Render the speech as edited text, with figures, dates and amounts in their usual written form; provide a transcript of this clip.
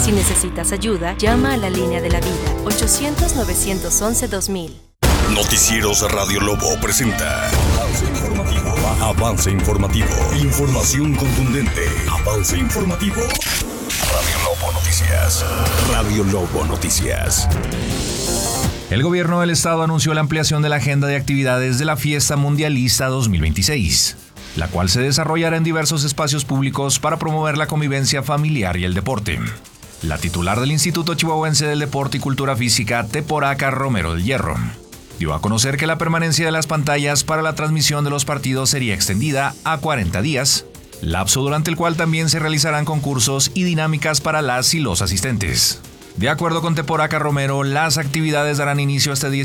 Si necesitas ayuda, llama a la línea de la vida, 800-911-2000. Noticieros Radio Lobo presenta Avance Informativo. Información contundente. Avance Informativo. Radio Lobo Noticias. Radio Lobo Noticias. El gobierno del estado anunció la ampliación de la agenda de actividades de la Fiesta Mundialista 2026, la cual se desarrollará en diversos espacios públicos para promover la convivencia familiar y el deporte. La titular del Instituto Chihuahuense del Deporte y Cultura Física, Teporaca Romero del Hierro, dio a conocer que la permanencia de las pantallas para la transmisión de los partidos sería extendida a 40 días, lapso durante el cual también se realizarán concursos y dinámicas para las y los asistentes. De acuerdo con Teporaca Romero, las actividades darán inicio este